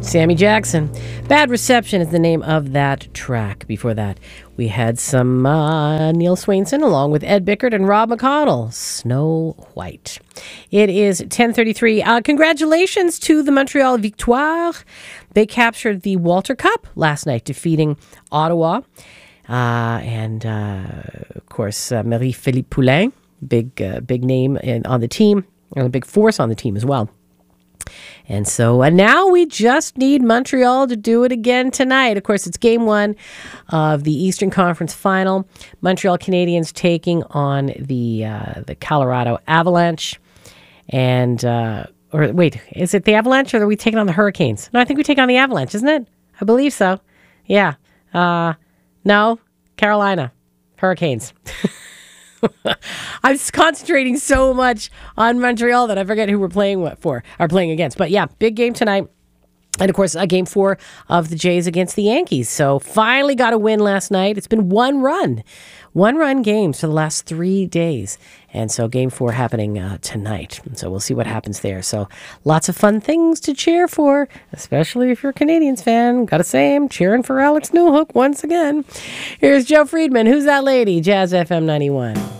Sammy Jackson. Bad Reception is the name of that track. Before that, we had some Neil Swainson along with Ed Bickert and Rob McConnell. Snow White. It is 10:33. Congratulations to the Montreal Victoire. They captured the Walter Cup last night, defeating Ottawa. Of course, Marie-Philippe Poulin, big name on the team, and a big force on the team as well. And so now we just need Montreal to do it again tonight. Of course, it's game one of the Eastern Conference Final. Montreal Canadiens taking on the Colorado Avalanche. And, or wait, is it the Avalanche or are we taking on the Hurricanes? No, I think we take on the Avalanche, isn't it? I believe so. Yeah. No, Carolina. Hurricanes. I'm just concentrating so much on Montreal that I forget who we're playing against. But yeah, big game tonight. And of course, game 4 of the Jays against the Yankees. So finally got a win last night. It's been one run games for the last 3 days. And so game 4 happening tonight. And so we'll see what happens there. So lots of fun things to cheer for, especially if you're a Canadiens fan. Gotta say, I'm cheering for Alex Newhook once again. Here's Joe Friedman. Who's that lady? Jazz FM 91.